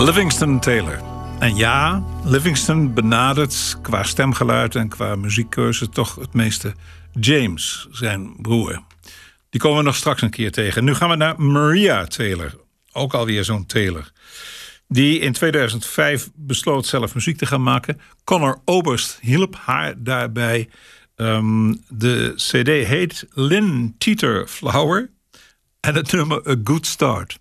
Livingston Taylor. En ja, Livingston benadert qua stemgeluid en qua muziekkeuze toch het meeste James, zijn broer. Die komen we nog straks een keer tegen. Nu gaan we naar Maria Taylor. Ook alweer zo'n Taylor. Die in 2005 besloot zelf muziek te gaan maken. Conor Oberst hielp haar daarbij. De cd heet Lynn Teeter Flower. En het nummer A Good Start.